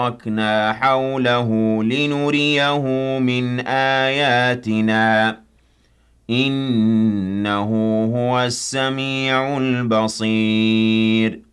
باركنا حوله لنريه من آياتنا إنه هو السميع البصير